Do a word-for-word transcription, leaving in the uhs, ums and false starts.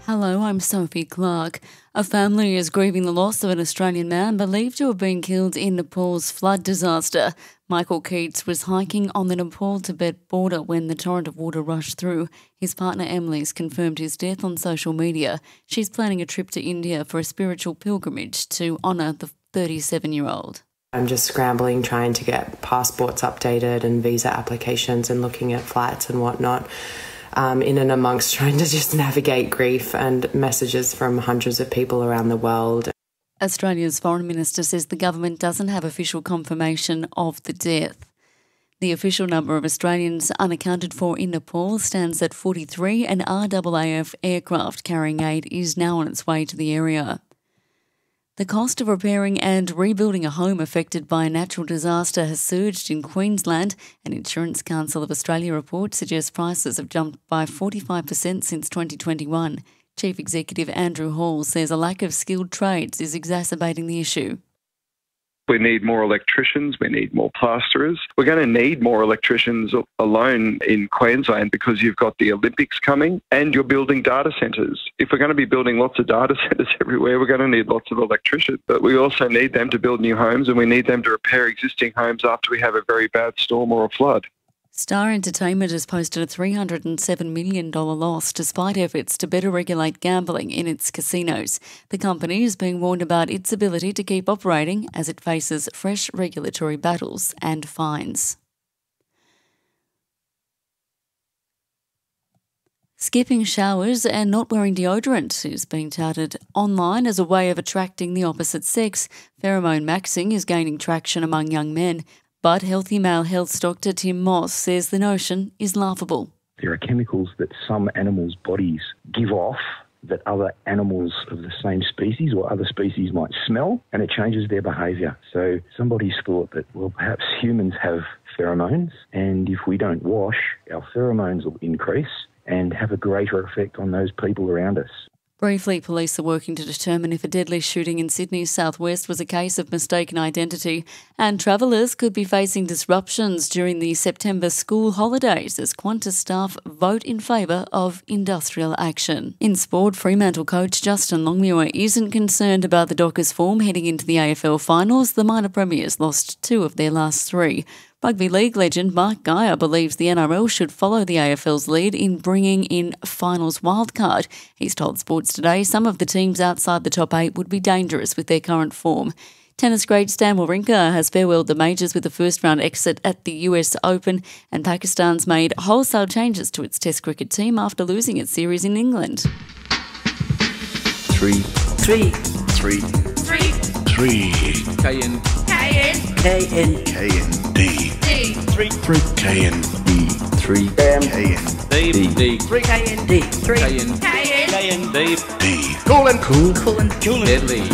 Hello, I'm Sophie Clark. A family is grieving the loss of an Australian man believed to have been killed in Nepal's flood disaster. Michael Keats was hiking on the Nepal-Tibet border when the torrent of water rushed through. His partner Emily's confirmed his death on social media. She's planning a trip to India for a spiritual pilgrimage to honour the thirty-seven-year-old. I'm just scrambling, trying to get passports updated and visa applications and looking at flights and whatnot. Um, in and amongst trying to just navigate grief and messages from hundreds of people around the world. Australia's Foreign Minister says the government doesn't have official confirmation of the death. The official number of Australians unaccounted for in Nepal stands at forty-three, and R A A F aircraft carrying aid is now on its way to the area. The cost of repairing and rebuilding a home affected by a natural disaster has surged in Queensland. An Insurance Council of Australia report suggests prices have jumped by forty-five percent since twenty twenty-one. Chief Executive Andrew Hall says a lack of skilled trades is exacerbating the issue. We need more electricians, we need more plasterers. We're going to need more electricians alone in Queensland because you've got the Olympics coming and you're building data centres. If we're going to be building lots of data centres everywhere, we're going to need lots of electricians. But we also need them to build new homes, and we need them to repair existing homes after we have a very bad storm or a flood. Star Entertainment has posted a three hundred seven million dollars loss despite efforts to better regulate gambling in its casinos. The company is being warned about its ability to keep operating as it faces fresh regulatory battles and fines. Skipping showers and not wearing deodorant is being touted online as a way of attracting the opposite sex. Pheromone maxing is gaining traction among young men. But Healthy Male Health's Doctor Tim Moss says the notion is laughable. There are chemicals that some animals' bodies give off that other animals of the same species or other species might smell, and it changes their behaviour. So somebody's thought that, well, perhaps humans have pheromones, and if we don't wash, our pheromones will increase and have a greater effect on those people around us. Briefly, police are working to determine if a deadly shooting in Sydney's southwest was a case of mistaken identity, and travellers could be facing disruptions during the September school holidays as Qantas staff vote in favour of industrial action. In sport, Fremantle coach Justin Longmuir isn't concerned about the Dockers' form heading into the A F L finals. The minor premiers lost two of their last three. Rugby league legend Mark Geyer believes the N R L should follow the A F L's lead in bringing in finals wildcard. He's told Sports Today some of the teams outside the top eight would be dangerous with their current form. Tennis great Stan Wawrinka has farewelled the majors with a first-round exit at the U S Open, and Pakistan's made wholesale changes to its Test cricket team after losing its series in England. Three. Three. Three. Three. Three. K N. K N. K N. K N. D. D. Three. Three. K N. D. Three. M. K N. D. D. Three. K N. D. Three. K N. K N. K N. D. D. Cool and Cool. Cool and cool and Deadly.